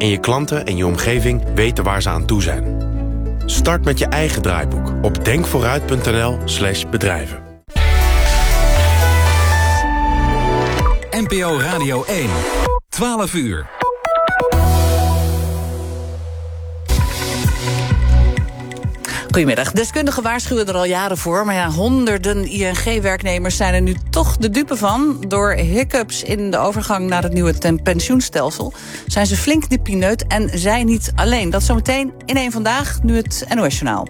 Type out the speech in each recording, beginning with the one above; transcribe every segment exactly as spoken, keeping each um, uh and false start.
en je klanten en je omgeving weten waar ze aan toe zijn. Start met je eigen draaiboek op denkvooruit.nl slash bedrijven. N P O Radio één. twaalf uur. Goedemiddag. Deskundigen waarschuwen er al jaren voor, maar ja, honderden I N G-werknemers zijn er nu toch de dupe van. Door hiccups in de overgang naar het nieuwe pensioenstelsel zijn ze flink de pineut en zij niet alleen. Dat zometeen in één Vandaag, nu het N O S-journaal.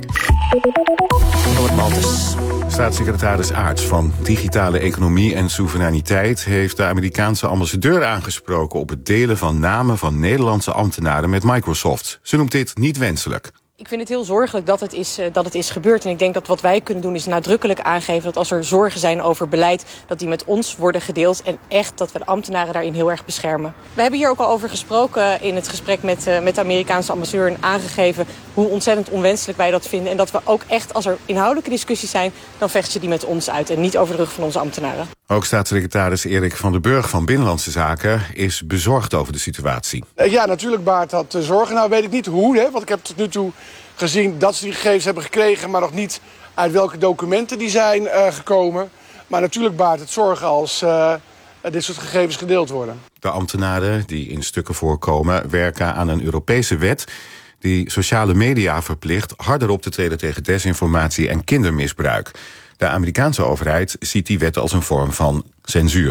Robert Malters. Staatssecretaris Aerts van Digitale Economie en Soevereiniteit heeft de Amerikaanse ambassadeur aangesproken op het delen van namen van Nederlandse ambtenaren met Microsoft. Ze noemt dit niet wenselijk. Ik vind het heel zorgelijk dat het, is, uh, dat het is gebeurd. En ik denk dat wat wij kunnen doen is nadrukkelijk aangeven dat als er zorgen zijn over beleid, dat die met ons worden gedeeld. En echt dat we de ambtenaren daarin heel erg beschermen. We hebben hier ook al over gesproken in het gesprek met, uh, met de Amerikaanse ambassadeur. En aangegeven hoe ontzettend onwenselijk wij dat vinden. En dat we ook echt, als er inhoudelijke discussies zijn, dan vechten ze die met ons uit. En niet over de rug van onze ambtenaren. Ook staatssecretaris Erik van den Burg van Binnenlandse Zaken is bezorgd over de situatie. Ja, natuurlijk baart dat zorgen. Nou weet ik niet hoe, hè, want ik heb tot nu toe gezien dat ze die gegevens hebben gekregen, maar nog niet uit welke documenten die zijn uh, gekomen. Maar natuurlijk baart het zorgen als uh, dit soort gegevens gedeeld worden. De ambtenaren die in stukken voorkomen werken aan een Europese wet die sociale media verplicht harder op te treden tegen desinformatie en kindermisbruik. De Amerikaanse overheid ziet die wet als een vorm van censuur.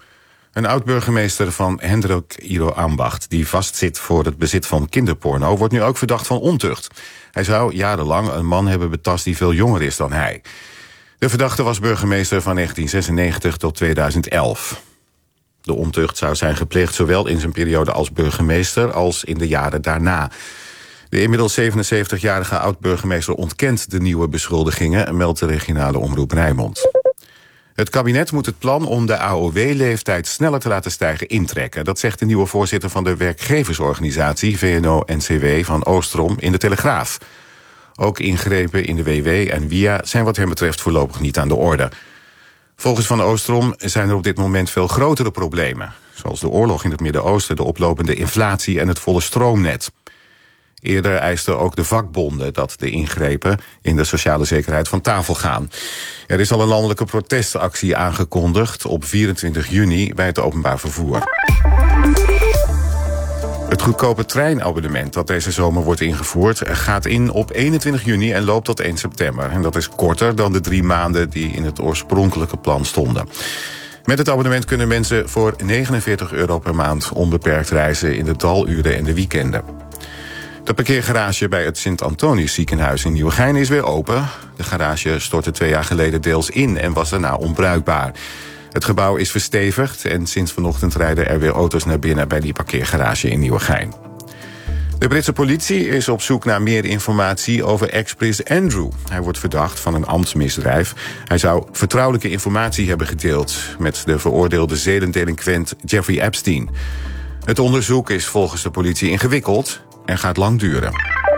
Een oud-burgemeester van Hendrik Ido Ambacht, die vastzit voor het bezit van kinderporno, wordt nu ook verdacht van ontucht. Hij zou jarenlang een man hebben betast die veel jonger is dan hij. De verdachte was burgemeester van negentien zesennegentig tot tweeduizend elf. De ontucht zou zijn gepleegd zowel in zijn periode als burgemeester als in de jaren daarna. De inmiddels zevenenzeventigjarige oud-burgemeester ontkent de nieuwe beschuldigingen, meldt de regionale omroep Rijnmond. Het kabinet moet het plan om de A O W-leeftijd sneller te laten stijgen intrekken. Dat zegt de nieuwe voorzitter van de werkgeversorganisatie V N O N C W van Oostrom in de Telegraaf. Ook ingrepen in de W W en W I A zijn wat hem betreft voorlopig niet aan de orde. Volgens Van Oostrom zijn er op dit moment veel grotere problemen, zoals de oorlog in het Midden-Oosten, de oplopende inflatie en het volle stroomnet. Eerder eisten ook de vakbonden dat de ingrepen in de sociale zekerheid van tafel gaan. Er is al een landelijke protestactie aangekondigd op vierentwintig juni bij het openbaar vervoer. Het goedkope treinabonnement dat deze zomer wordt ingevoerd gaat in op eenentwintig juni en loopt tot één september. En dat is korter dan de drie maanden die in het oorspronkelijke plan stonden. Met het abonnement kunnen mensen voor negenenveertig euro per maand onbeperkt reizen in de daluren en de weekenden. De parkeergarage bij het Sint-Antonius ziekenhuis in Nieuwegein is weer open. De garage stortte twee jaar geleden deels in en was daarna onbruikbaar. Het gebouw is verstevigd en sinds vanochtend rijden er weer auto's naar binnen bij die parkeergarage in Nieuwegein. De Britse politie is op zoek naar meer informatie over ex-prins Andrew. Hij wordt verdacht van een ambtsmisdrijf. Hij zou vertrouwelijke informatie hebben gedeeld met de veroordeelde zedendelinquent Jeffrey Epstein. Het onderzoek is volgens de politie ingewikkeld en gaat lang duren.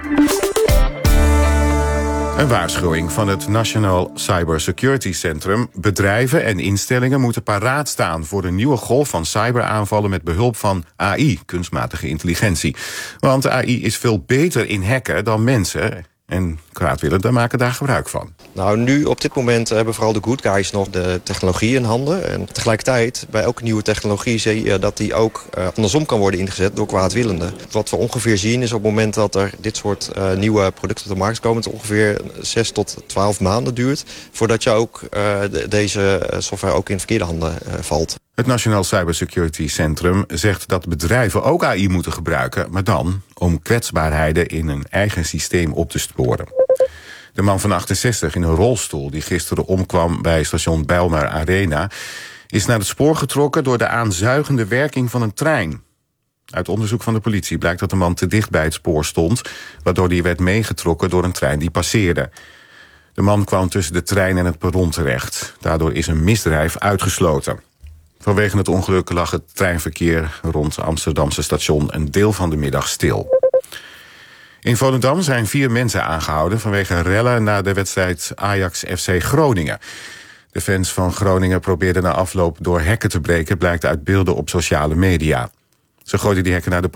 Een waarschuwing van het National Cybersecurity Centrum. Bedrijven en instellingen moeten paraat staan voor een nieuwe golf van cyberaanvallen met behulp van A I, kunstmatige intelligentie. Want A I is veel beter in hacken dan mensen en kwaadwillenden maken daar gebruik van. Nou, nu op dit moment hebben vooral de good guys nog de technologie in handen. En tegelijkertijd, bij elke nieuwe technologie zie je dat die ook uh, andersom kan worden ingezet door kwaadwillenden. Wat we ongeveer zien is op het moment dat er dit soort uh, nieuwe producten op de markt komen, het ongeveer zes tot twaalf maanden duurt voordat je ook uh, de, deze software ook in verkeerde handen uh, valt. Het Nationaal Cybersecurity Centrum zegt dat bedrijven ook A I moeten gebruiken, maar dan om kwetsbaarheden in een eigen systeem op te sporen. De man van achtenzestig in een rolstoel die gisteren omkwam bij station Bijlmer Arena is naar het spoor getrokken door de aanzuigende werking van een trein. Uit onderzoek van de politie blijkt dat de man te dicht bij het spoor stond, waardoor hij werd meegetrokken door een trein die passeerde. De man kwam tussen de trein en het perron terecht. Daardoor is een misdrijf uitgesloten. Vanwege het ongeluk lag het treinverkeer rond Amsterdamse station een deel van de middag stil. In Volendam zijn vier mensen aangehouden vanwege rellen na de wedstrijd Ajax F C Groningen. De fans van Groningen probeerden na afloop door hekken te breken, blijkt uit beelden op sociale media. Ze gooiden die hekken naar de